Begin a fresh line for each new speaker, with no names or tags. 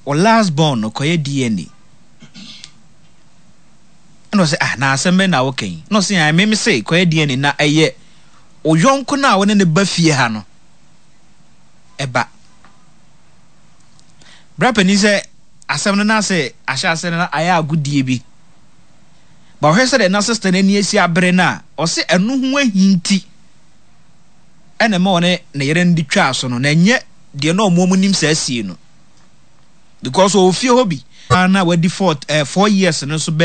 or last born no koye DNA. And was na assemble na okay. No see I me say koye DNA na eye o yonko na won ne ba fie ha no. Eba. Brapani say asem na say ahya ase na aya agudie bi. Ba hwe say na sister na ni esi abre na o se enu ho ahinti. Ene ma one na yere ndi twa so no na nye de na omo nim sa asie no. Because o fie hobi na we default 4 years no so